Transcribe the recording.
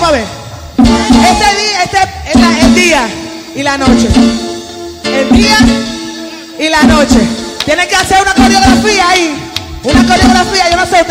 a ver. El día y la noche. El día y la noche. Tienen que hacer una coreografía ahí. Una coreografía, yo no sé.